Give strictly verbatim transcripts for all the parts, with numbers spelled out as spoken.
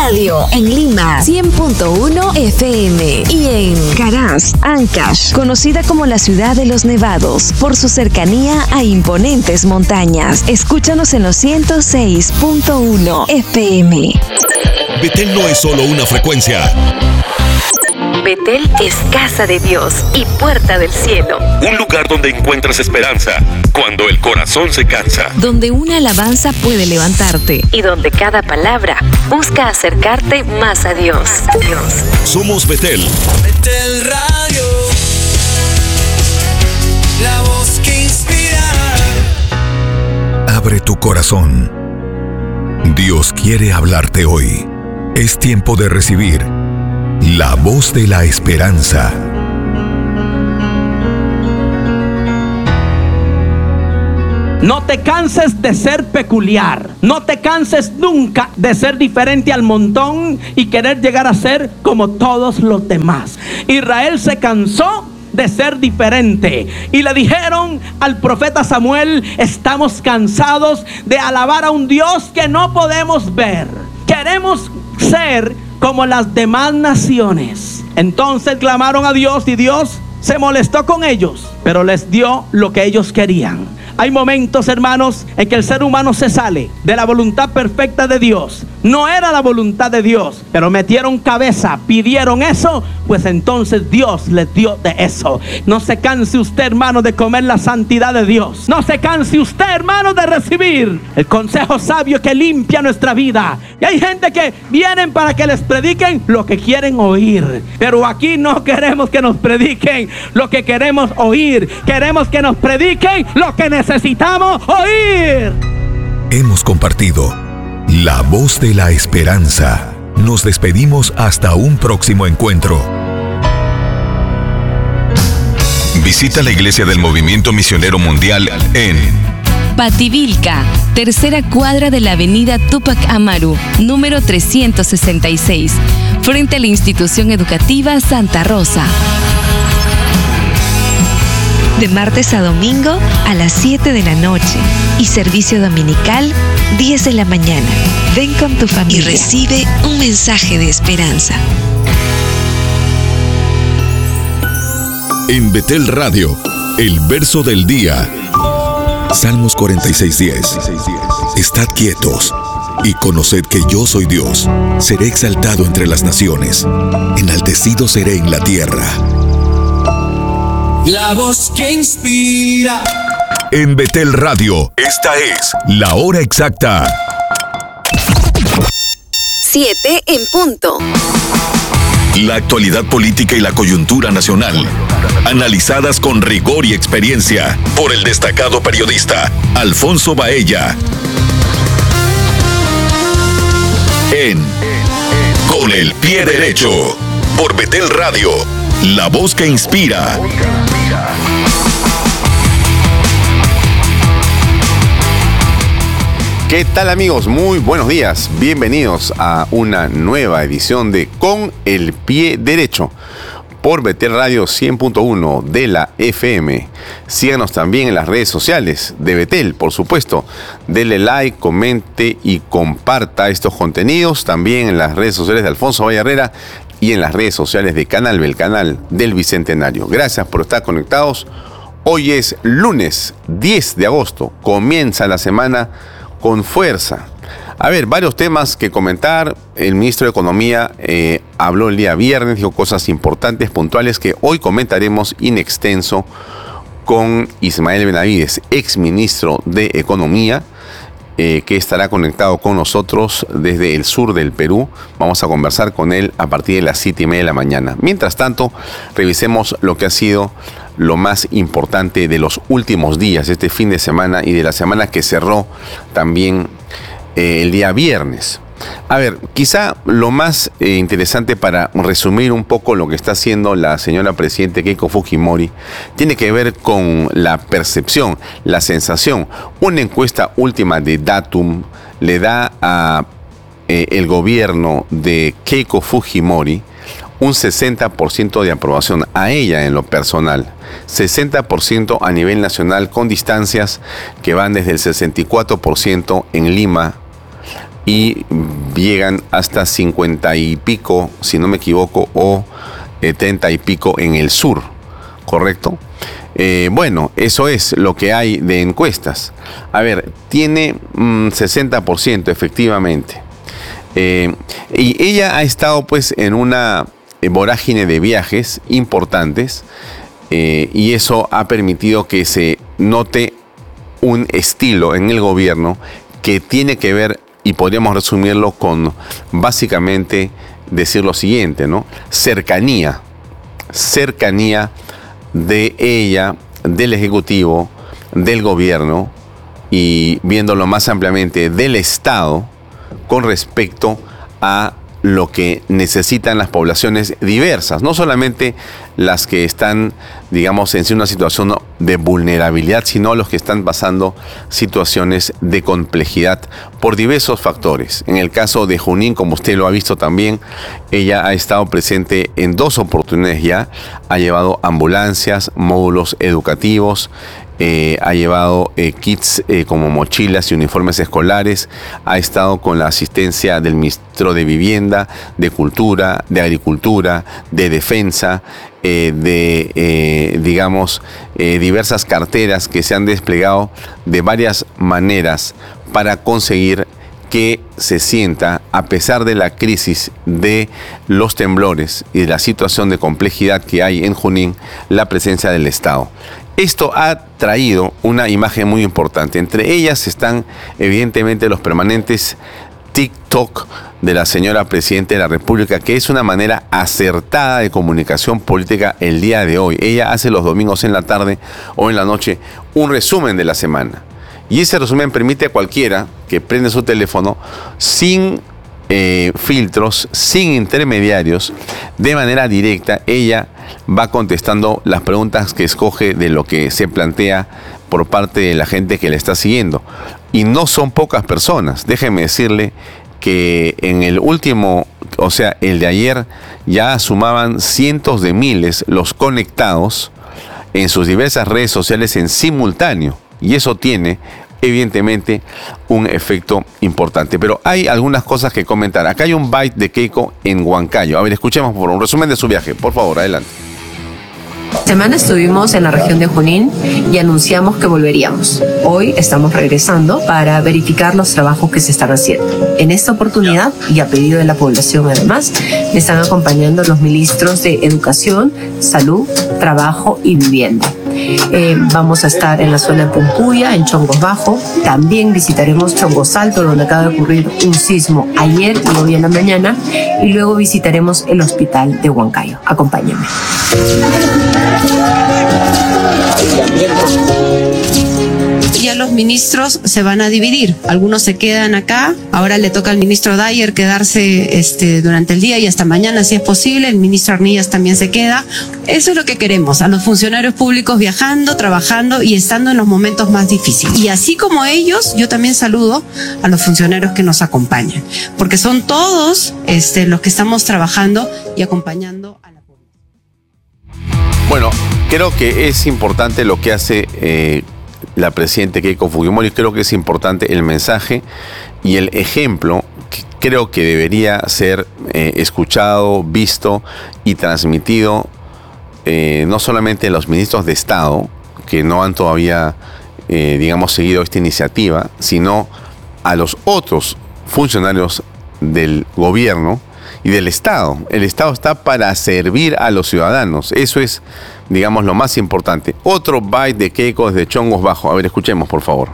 Radio en Lima cien punto uno F M y en Caraz, Ancash, conocida como la ciudad de los nevados por su cercanía a imponentes montañas. Escúchanos en los ciento seis punto uno F M. Betel no es solo una frecuencia. Betel es casa de Dios y puerta del cielo. Un lugar donde encuentras esperanza cuando el corazón se cansa. Donde una alabanza puede levantarte y donde cada palabra busca acercarte más a Dios. Dios. Somos Betel. Betel Radio, la voz que inspira. Abre tu corazón. Dios quiere hablarte hoy. Es tiempo de recibir la voz de la esperanza. No te canses de ser peculiar. No te canses nunca de ser diferente al montón y querer llegar a ser como todos los demás. Israel se cansó de ser diferente y le dijeron al profeta Samuel: estamos cansados de alabar a un Dios que no podemos ver. Queremos ser como las demás naciones. Entonces clamaron a Dios y Dios se molestó con ellos, pero les dio lo que ellos querían. Hay momentos, hermanos, en que el ser humano se sale de la voluntad perfecta de Dios. No era la voluntad de Dios, pero metieron cabeza, pidieron eso, pues entonces Dios les dio de eso. No se canse usted, hermano, de comer la santidad de Dios. No se canse usted, hermano, de recibir el consejo sabio que limpia nuestra vida. Y hay gente que vienen para que les prediquen lo que quieren oír, pero aquí no queremos que nos prediquen lo que queremos oír. Queremos que nos prediquen lo que necesitamos oír. Hemos compartido la voz de la esperanza. Nos despedimos hasta un próximo encuentro. Visita la iglesia del Movimiento Misionero Mundial en Pativilca, tercera cuadra de la avenida Túpac Amaru, número trescientos sesenta y seis, frente a la institución educativa Santa Rosa. De martes a domingo a las siete de la noche y servicio dominical diez de la mañana. Ven con tu familia y recibe un mensaje de esperanza. En Betel Radio, el verso del día. Salmos cuarenta y seis diez. Estad quietos y conoced que yo soy Dios. Seré exaltado entre las naciones, enaltecido seré en la tierra. La voz que inspira. En Betel Radio, esta es la hora exacta. Siete en punto. La actualidad política y la coyuntura nacional, analizadas con rigor y experiencia por el destacado periodista Alfonso Baella. En Con el Pie Derecho, por Betel Radio, la voz que inspira. ¿Qué tal, amigos? Muy buenos días. Bienvenidos a una nueva edición de Con el Pie Derecho por Betel Radio cien punto uno de la F M. Síganos también en las redes sociales de Betel, por supuesto. Dele like, comente y comparta estos contenidos. También en las redes sociales de Alfonso Baella Herrera y en las redes sociales de Canal B, el canal del Bicentenario. Gracias por estar conectados. Hoy es lunes diez de agosto. Comienza la semana con fuerza. A ver, varios temas que comentar. El ministro de Economía eh, habló el día viernes, dijo cosas importantes, puntuales, que hoy comentaremos in extenso con Ismael Benavides, ex ministro de Economía, eh, que estará conectado con nosotros desde el sur del Perú. Vamos a conversar con él a partir de las siete y media de la mañana. Mientras tanto, revisemos lo que ha sido lo más importante de los últimos días, este fin de semana y de la semana que cerró también eh, el día viernes. A ver, quizá lo más eh, interesante para resumir un poco lo que está haciendo la señora presidenta Keiko Fujimori tiene que ver con la percepción, la sensación. Una encuesta última de Datum le da a eh, el gobierno de Keiko Fujimori un sesenta por ciento de aprobación, a ella en lo personal, sesenta por ciento a nivel nacional, con distancias que van desde el sesenta y cuatro por ciento en Lima y llegan hasta cincuenta y pico, si no me equivoco, o eh, treinta y pico en el sur, ¿correcto? Eh, bueno, eso es lo que hay de encuestas. A ver, tiene mmm, sesenta por ciento efectivamente. Eh, y ella ha estado pues en una vorágine de viajes importantes eh, y eso ha permitido que se note un estilo en el gobierno que tiene que ver, y podríamos resumirlo con básicamente decir lo siguiente, ¿no? Cercanía, cercanía de ella, del Ejecutivo, del gobierno y viéndolo más ampliamente del Estado con respecto a lo que necesitan las poblaciones diversas, no solamente las que están, digamos, en una situación de vulnerabilidad, sino los que están pasando situaciones de complejidad por diversos factores. En el caso de Junín, como usted lo ha visto también, ella ha estado presente en dos oportunidades ya, ha llevado ambulancias, módulos educativos, Eh, ha llevado eh, kits eh, como mochilas y uniformes escolares, ha estado con la asistencia del ministro de Vivienda, de Cultura, de Agricultura, de Defensa, eh, de, eh, digamos, eh, diversas carteras que se han desplegado de varias maneras para conseguir que se sienta, a pesar de la crisis de los temblores y de la situación de complejidad que hay en Junín, la presencia del Estado. Esto ha traído una imagen muy importante. Entre ellas están evidentemente los permanentes TikTok de la señora Presidenta de la República, que es una manera acertada de comunicación política el día de hoy. Ella hace los domingos en la tarde o en la noche un resumen de la semana. Y ese resumen permite a cualquiera que prende su teléfono sin eh, filtros, sin intermediarios, de manera directa, ella va contestando las preguntas que escoge de lo que se plantea por parte de la gente que le está siguiendo. Y no son pocas personas. Déjeme decirle que en el último, o sea, el de ayer, ya sumaban cientos de miles los conectados en sus diversas redes sociales en simultáneo. Y eso tiene, evidentemente, un efecto importante. Pero hay algunas cosas que comentar. Acá hay un byte de Keiko en Huancayo. A ver, escuchemos por un resumen de su viaje. Por favor, adelante. Semana estuvimos en la región de Junín y anunciamos que volveríamos. Hoy estamos regresando para verificar los trabajos que se están haciendo. En esta oportunidad, y a pedido de la población además, me están acompañando los ministros de Educación, Salud, Trabajo y Vivienda. Eh, vamos a estar en la zona de Pumpuya, en Chongos Bajo. También visitaremos Chongos Alto, donde acaba de ocurrir un sismo ayer y hoy en la mañana. Y luego visitaremos el hospital de Huancayo. Acompáñenme. Ya los ministros se van a dividir. Algunos se quedan acá. Ahora le toca al ministro Dyer quedarse este, durante el día y hasta mañana, si es posible. El ministro Arnillas también se queda. Eso es lo que queremos, a los funcionarios públicos viajando, trabajando y estando en los momentos más difíciles. Y así como ellos, yo también saludo a los funcionarios que nos acompañan, porque son todos este, los que estamos trabajando y acompañando a la población. Bueno, creo que es importante lo que hace eh, la presidenta Keiko Fujimori. Creo que es importante el mensaje y el ejemplo que creo que debería ser eh, escuchado, visto y transmitido eh, no solamente a los ministros de Estado, que no han todavía, eh, digamos, seguido esta iniciativa, sino a los otros funcionarios del gobierno y del Estado. El Estado está para servir a los ciudadanos. Eso es, digamos, lo más importante. Otro byte de Keiko desde Chongos Bajo. A ver, escuchemos, por favor.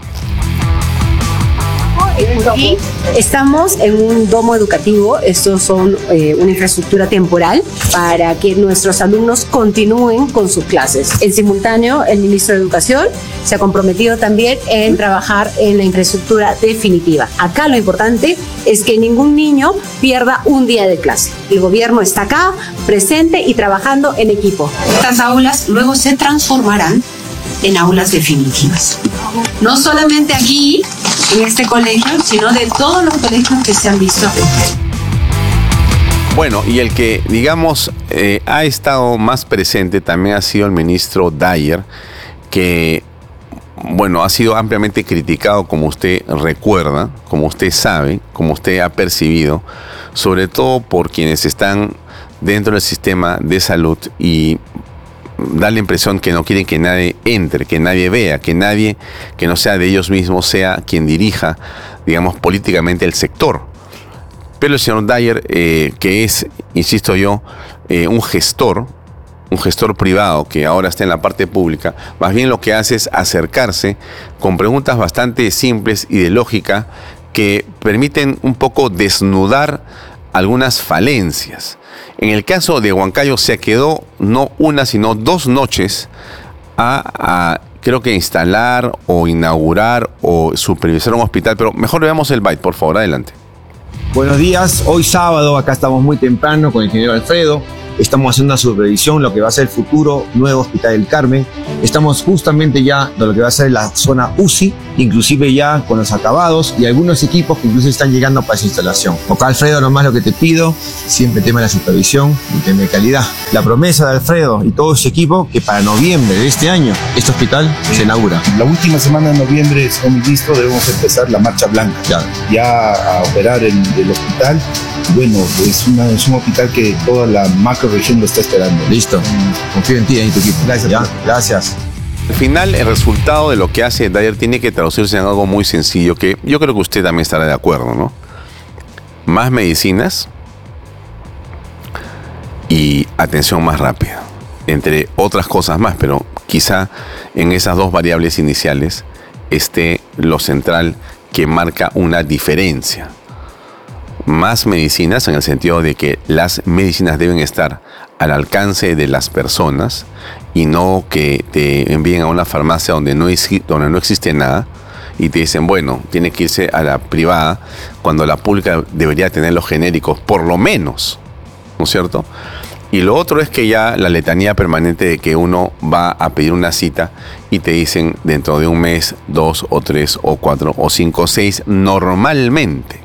Aquí estamos en un domo educativo. Estos son eh, una infraestructura temporal para que nuestros alumnos continúen con sus clases. En simultáneo, el ministro de Educación se ha comprometido también en trabajar en la infraestructura definitiva. Acá lo importante es que ningún niño pierda un día de clase. El gobierno está acá, presente y trabajando en equipo. Estas aulas luego se transformarán en aulas definitivas. No solamente aquí, en este colegio, sino de todos los colegios que se han visto. Bueno, y el que, digamos, eh, ha estado más presente también ha sido el ministro Dyer, que bueno, ha sido ampliamente criticado, como usted recuerda, como usted sabe, como usted ha percibido, sobre todo por quienes están dentro del sistema de salud y da la impresión que no quieren que nadie entre, que nadie vea, que nadie que no sea de ellos mismos sea quien dirija, digamos, políticamente el sector. Pero el señor Dyer, eh, que es, insisto yo, eh, un gestor, un gestor privado que ahora está en la parte pública, más bien lo que hace es acercarse con preguntas bastante simples y de lógica que permiten un poco desnudar algunas falencias. En el caso de Huancayo se quedó no una sino dos noches a, a creo que instalar o inaugurar o supervisar un hospital, pero mejor veamos el byte, por favor, adelante. Buenos días, hoy sábado, acá estamos muy temprano con el ingeniero Alfredo. Estamos haciendo una supervisión, lo que va a ser el futuro nuevo Hospital del Carmen. Estamos justamente ya de lo que va a ser la zona U C I, inclusive ya con los acabados y algunos equipos que incluso están llegando para esa instalación. Acá, Alfredo, nomás lo que te pido, siempre tema de la supervisión y tema de calidad. La promesa de Alfredo y todo su equipo, que para noviembre de este año, este hospital sí se inaugura. La última semana de noviembre, señor ministro, debemos empezar la marcha blanca. Claro. Ya a operar el, el hospital. Bueno, es, una, es un hospital que toda la macro región lo está esperando. Listo. Confío en ti y en tu equipo. Gracias. Ya, gracias. Al final, el resultado de lo que hace Dyer tiene que traducirse en algo muy sencillo, que yo creo que usted también estará de acuerdo, ¿no? Más medicinas y atención más rápida, entre otras cosas más, pero quizá en esas dos variables iniciales esté lo central que marca una diferencia. Más medicinas en el sentido de que las medicinas deben estar al alcance de las personas y no que te envíen a una farmacia donde no, donde no existe nada y te dicen, bueno, tiene que irse a la privada cuando la pública debería tener los genéricos, por lo menos, ¿no es cierto? Y lo otro es que ya la letanía permanente de que uno va a pedir una cita y te dicen dentro de un mes, dos o tres o cuatro o cinco o seis, normalmente.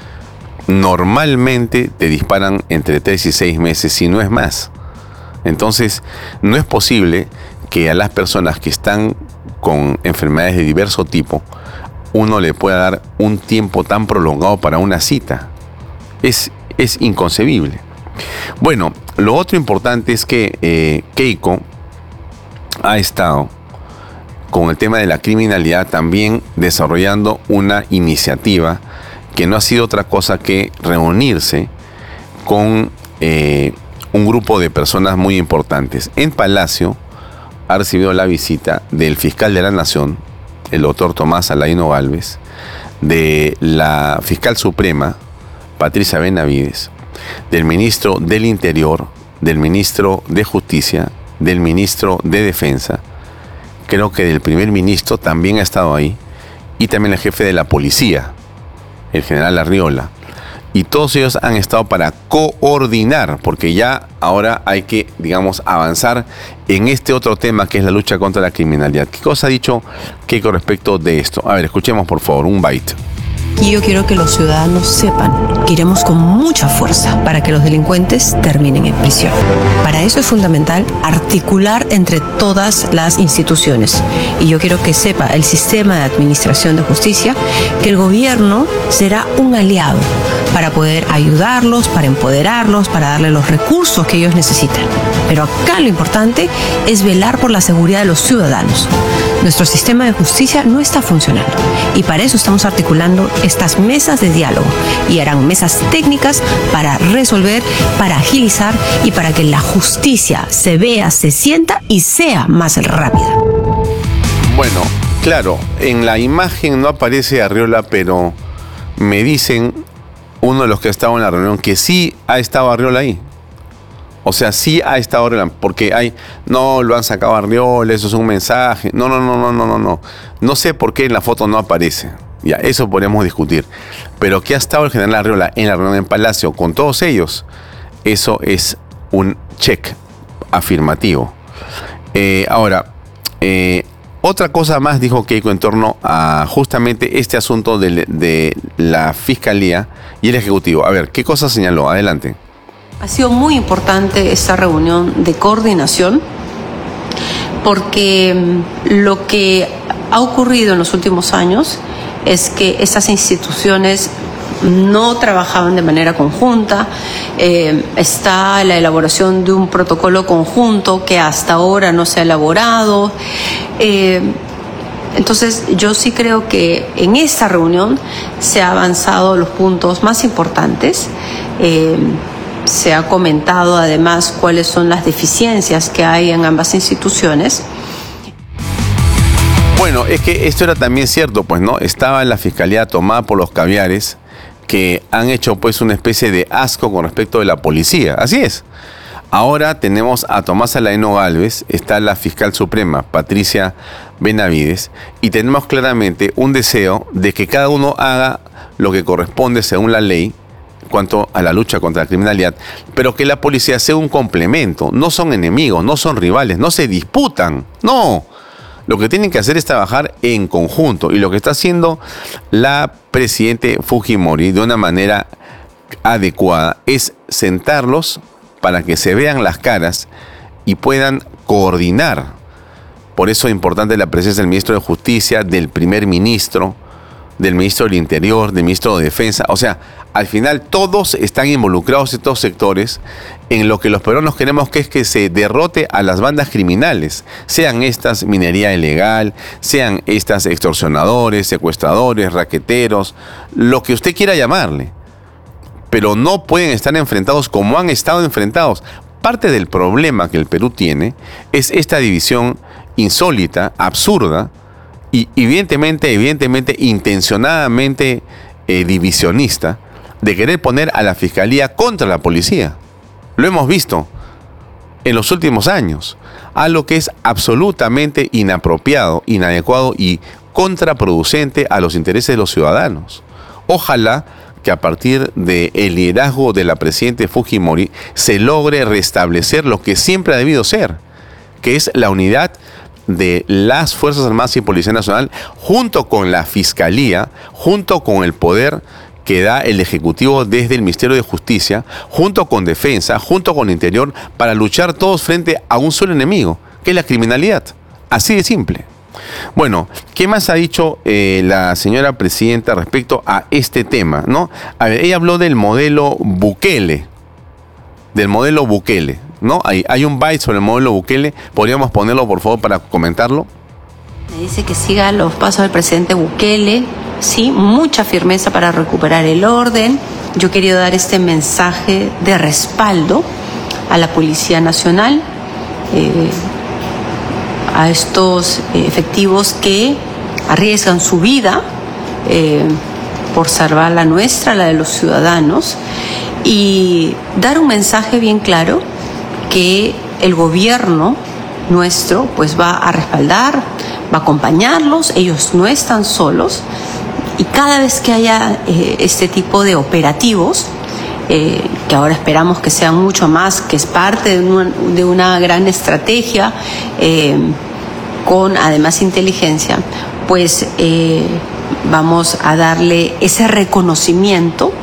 Normalmente te disparan entre tres y seis meses, si no es más. Entonces, no es posible que a las personas que están con enfermedades de diverso tipo, uno le pueda dar un tiempo tan prolongado para una cita. Es, es inconcebible. Bueno, lo otro importante es que eh, Keiko ha estado con el tema de la criminalidad también desarrollando una iniciativa que no ha sido otra cosa que reunirse con eh, un grupo de personas muy importantes. En Palacio ha recibido la visita del fiscal de la Nación, el doctor Tomás Alaino Gálvez, de la fiscal suprema, Patricia Benavides, del ministro del Interior, del ministro de Justicia, del ministro de Defensa, creo que del primer ministro también ha estado ahí, y también el jefe de la policía, el general Arriola, y todos ellos han estado para coordinar, porque ya ahora hay que, digamos, avanzar en este otro tema que es la lucha contra la criminalidad. ¿Qué cosa ha dicho Keiko respecto de esto? A ver, escuchemos por favor un byte. Y yo quiero que los ciudadanos sepan que iremos con mucha fuerza para que los delincuentes terminen en prisión. Para eso es fundamental articular entre todas las instituciones. Y yo quiero que sepa el sistema de administración de justicia que el gobierno será un aliado para poder ayudarlos, para empoderarlos, para darle los recursos que ellos necesitan. Pero acá lo importante es velar por la seguridad de los ciudadanos. Nuestro sistema de justicia no está funcionando y para eso estamos articulando estas mesas de diálogo y harán mesas técnicas para resolver, para agilizar y para que la justicia se vea, se sienta y sea más rápida. Bueno, claro, en la imagen no aparece Arriola, pero me dicen uno de los que ha estado en la reunión que sí ha estado Arriola ahí. O sea, sí ha estado Arriola, porque hay, no lo han sacado a Arriola, eso es un mensaje. No, no, no, no, no, no, no. No sé por qué en la foto no aparece. Ya, eso podemos discutir. Pero que ha estado el general Arriola en la reunión en Palacio con todos ellos, eso es un check afirmativo. Eh, ahora, eh, otra cosa más dijo Keiko en torno a justamente este asunto de, de la Fiscalía y el Ejecutivo. A ver, ¿qué cosa señaló? Adelante. Ha sido muy importante esta reunión de coordinación porque lo que ha ocurrido en los últimos años es que estas instituciones no trabajaban de manera conjunta. Eh, está la elaboración de un protocolo conjunto que hasta ahora no se ha elaborado. Eh, entonces, yo sí creo que en esta reunión se ha avanzado los puntos más importantes. Eh, se ha comentado además cuáles son las deficiencias que hay en ambas instituciones. Bueno, es que esto era también cierto, pues, ¿no? Estaba la fiscalía tomada por los caviares que han hecho, pues, una especie de asco con respecto de la policía. Así es. Ahora tenemos a Tomás Alaeno Gálvez, está la fiscal suprema, Patricia Benavides, y tenemos claramente un deseo de que cada uno haga lo que corresponde según la ley en cuanto a la lucha contra la criminalidad, pero que la policía sea un complemento. No son enemigos, no son rivales, no se disputan, no. Lo que tienen que hacer es trabajar en conjunto, y lo que está haciendo la presidente Fujimori de una manera adecuada es sentarlos para que se vean las caras y puedan coordinar. Por eso es importante la presencia del ministro de Justicia, del primer ministro, del ministro del Interior, del ministro de Defensa. O sea, al final todos están involucrados estos sectores en lo que los peruanos queremos, que es que se derrote a las bandas criminales, sean estas minería ilegal, sean estas extorsionadores, secuestradores, raqueteros, lo que usted quiera llamarle. Pero no pueden estar enfrentados como han estado enfrentados. Parte del problema que el Perú tiene es esta división insólita, absurda, y evidentemente, evidentemente, intencionadamente eh, divisionista, de querer poner a la fiscalía contra la policía. Lo hemos visto en los últimos años, algo que es absolutamente inapropiado, inadecuado y contraproducente a los intereses de los ciudadanos. Ojalá que a partir del liderazgo de la presidenta Fujimori se logre restablecer lo que siempre ha debido ser, que es la unidad de las Fuerzas Armadas y Policía Nacional, junto con la Fiscalía, junto con el poder que da el Ejecutivo desde el Ministerio de Justicia, junto con Defensa, junto con Interior, para luchar todos frente a un solo enemigo, que es la criminalidad. Así de simple. Bueno, ¿qué más ha dicho eh, la señora presidenta respecto a este tema, ¿no? A ver, ella habló del modelo Bukele, del modelo Bukele, ¿no? Hay, hay un byte sobre el modelo Bukele, ¿podríamos ponerlo, por favor, para comentarlo? Me dice que siga los pasos del presidente Bukele, sí, mucha firmeza para recuperar el orden. Yo quería dar este mensaje de respaldo a la Policía Nacional, eh, a estos eh, efectivos que arriesgan su vida eh, por salvar la nuestra, la de los ciudadanos, y dar un mensaje bien claro que el gobierno nuestro pues va a respaldar, va a acompañarlos, ellos no están solos, y cada vez que haya eh, este tipo de operativos, eh, que ahora esperamos que sean mucho más, que es parte de una, de una gran estrategia, eh, con además inteligencia, pues eh, vamos a darle ese reconocimiento.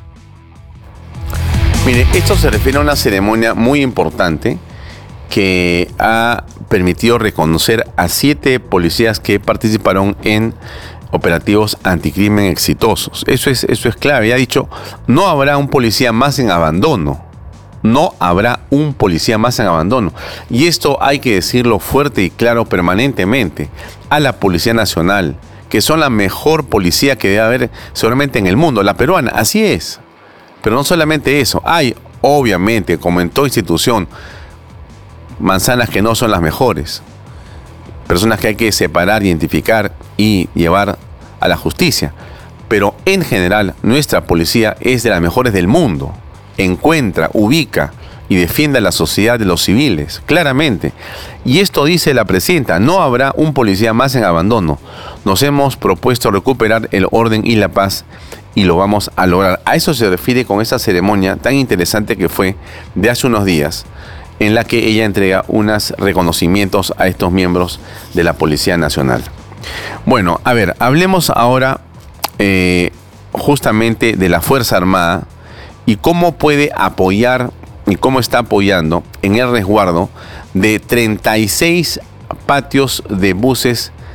Mire, esto se refiere a una ceremonia muy importante que ha permitido reconocer a siete policías que participaron en operativos anticrimen exitosos. Eso es, eso es clave. Ya ha dicho, no habrá un policía más en abandono. No habrá un policía más en abandono. Y esto hay que decirlo fuerte y claro permanentemente a la Policía Nacional, que son la mejor policía que debe haber seguramente en el mundo, la peruana. Así es. Pero no solamente eso. Hay, obviamente, como en toda institución, manzanas que no son las mejores. Personas que hay que separar, identificar y llevar a la justicia. Pero en general, nuestra policía es de las mejores del mundo. Encuentra, ubica y defiende a la sociedad de los civiles, claramente. Y esto dice la presidenta, no habrá un policía más en abandono. Nos hemos propuesto recuperar el orden y la paz y lo vamos a lograr. A eso se refiere con esta ceremonia tan interesante que fue de hace unos días, en la que ella entrega unos reconocimientos a estos miembros de la Policía Nacional. Bueno, a ver, hablemos ahora eh, justamente de la Fuerza Armada y cómo puede apoyar y cómo está apoyando en el resguardo de treinta y seis patios de buses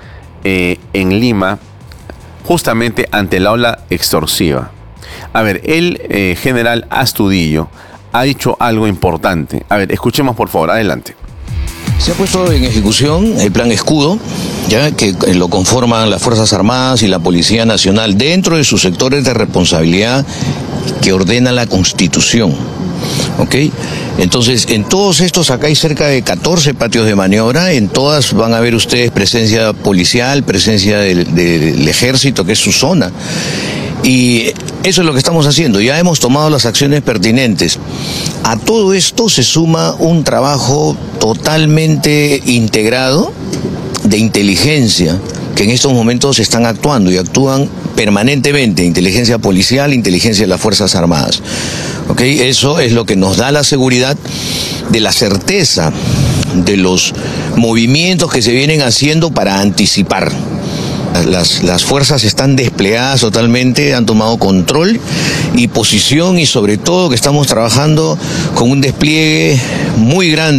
eh, en Lima, justamente ante la ola extorsiva. A ver, el eh, general Astudillo ha dicho algo importante. A ver, escuchemos por favor, adelante. Se ha puesto en ejecución el plan Escudo, ya que lo conforman las Fuerzas Armadas y la Policía Nacional dentro de sus sectores de responsabilidad que ordena la Constitución. ¿Ok? Entonces, en todos estos, acá hay cerca de catorce patios de maniobra, en todas van a ver ustedes presencia policial, presencia del, del ejército, que es su zona. Y eso es lo que estamos haciendo, ya hemos tomado las acciones pertinentes. A todo esto se suma un trabajo totalmente integrado de inteligencia, que en estos momentos están actuando y actúan permanentemente, inteligencia policial, inteligencia de las Fuerzas Armadas. ¿Okay? Eso es lo que nos da la seguridad de la certeza de los movimientos que se vienen haciendo para anticipar. Las, las fuerzas están desplegadas totalmente, han tomado control y posición, y sobre todo que estamos trabajando con un despliegue muy grande.